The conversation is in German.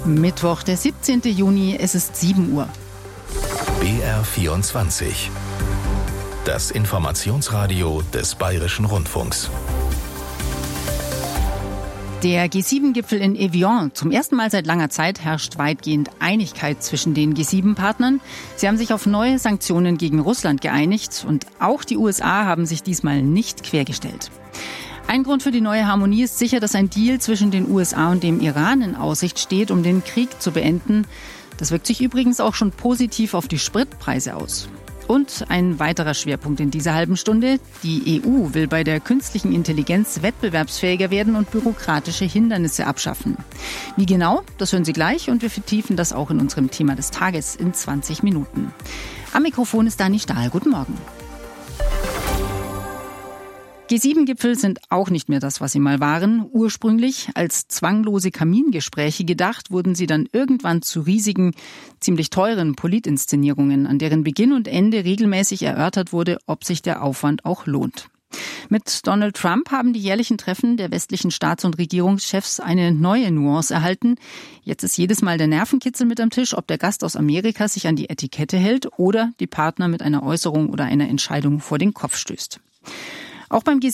Mittwoch, der 17. Juni, es ist 7 Uhr. BR24. Das Informationsradio des Bayerischen Rundfunks. Der G7-Gipfel in Evian. Zum ersten Mal seit langer Zeit herrscht weitgehend Einigkeit zwischen den G7-Partnern. Sie haben sich auf neue Sanktionen gegen Russland geeinigt und auch die USA haben sich diesmal nicht quergestellt. Ein Grund für die neue Harmonie ist sicher, dass ein Deal zwischen den USA und dem Iran in Aussicht steht, um den Krieg zu beenden. Das wirkt sich übrigens auch schon positiv auf die Spritpreise aus. Und ein weiterer Schwerpunkt in dieser halben Stunde. Die EU will bei der künstlichen Intelligenz wettbewerbsfähiger werden und bürokratische Hindernisse abschaffen. Wie genau, das hören Sie gleich und wir vertiefen das auch in unserem Thema des Tages in 20 Minuten. Am Mikrofon ist Dani Stahl. Guten Morgen. G7-Gipfel sind auch nicht mehr das, was sie mal waren. Ursprünglich als zwanglose Kamingespräche gedacht, wurden sie dann irgendwann zu riesigen, ziemlich teuren Politinszenierungen, an deren Beginn und Ende regelmäßig erörtert wurde, ob sich der Aufwand auch lohnt. Mit Donald Trump haben die jährlichen Treffen der westlichen Staats- und Regierungschefs eine neue Nuance erhalten. Jetzt ist jedes Mal der Nervenkitzel mit am Tisch, ob der Gast aus Amerika sich an die Etikette hält oder die Partner mit einer Äußerung oder einer Entscheidung vor den Kopf stößt. Auch beim